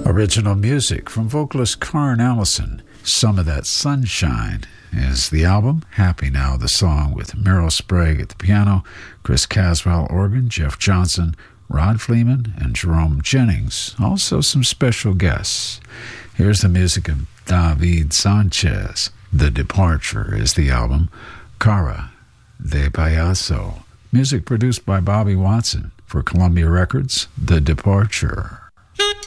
Original music from vocalist Karen Allison. Some of That Sunshine is the album. Happy Now, the song with Meryl Sprague at the piano, Chris Caswell organ, Jeff Johnson, Rod Fleeman, and Jerome Jennings. Also some special guests. Here's the music of David Sanchez. The Departure is the album. Cara de Payaso. Music produced by Bobby Watson for Columbia Records. The Departure.